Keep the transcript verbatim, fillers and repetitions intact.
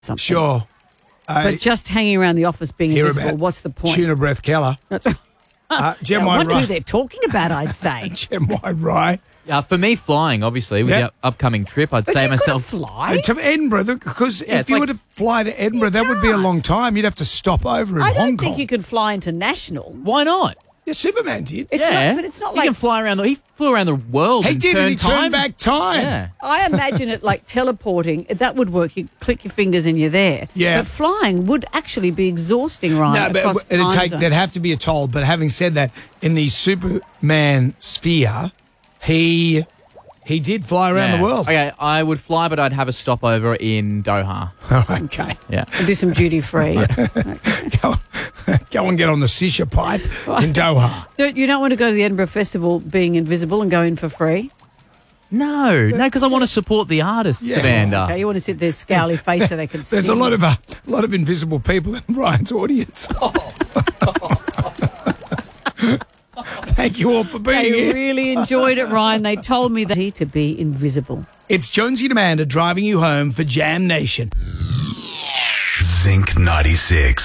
something. Sure. Uh, But just hanging around the office being hear invisible, about what's the point? Tuna Breath Keller. Uh, Gem I White wonder who Rye. they're talking about, I'd say. Gem White Rye. Uh, for me, flying, obviously, with Yep. the upcoming trip, I'd But say you myself. could fly. Uh, to Edinburgh, because Yeah, if it's you like- were to fly to Edinburgh, that would be a long time. You'd have to stop over in I Hong don't Kong. think you could fly international. Why not? Yeah, Superman did. It's yeah, not, but it's not he like can fly around. The, he flew around the world. He and did, turned and he time. turned back time. Yeah. I imagine it like teleporting. That would work. You click your fingers and you're there. Yeah. But flying would actually be exhausting, Ryan. No, across but it'd time take, zones. there'd have to be a toll. But having said that, in the Superman sphere, he he did fly around Yeah. the world. Okay, I would fly, but I'd have a stopover in Doha. Okay. Yeah. And do some duty free. Go, go and get on the Sisha pipe in Doha. Don't, you don't want to go to the Edinburgh Festival being invisible and go in for free? No, no, because I want to support the artists, Yeah. Amanda. Okay, you want to sit there scowly face so they can see. There's a lot of uh, a lot of invisible people in Ryan's audience. Thank you all for being They here. really enjoyed it, Ryan. They told me that to be invisible. It's Jonesy and Amanda driving you home for Jam Nation. Zinc ninety-six.